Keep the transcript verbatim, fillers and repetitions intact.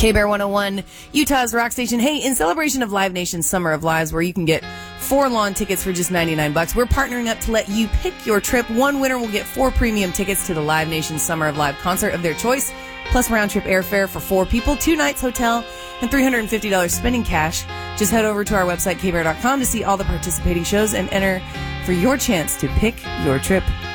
K-Bear one oh one, Utah's rock station. Hey, in celebration of Live Nation's Summer of Lives, where you can get four lawn tickets for just ninety-nine bucks, we're partnering up to let you pick your trip. One winner will get four premium tickets to the Live Nation's Summer of Live concert of their choice, plus round-trip airfare for four people, two nights hotel, and three hundred fifty dollars spending cash. Just head over to our website, k bear dot com, to see all the participating shows and enter for your chance to pick your trip.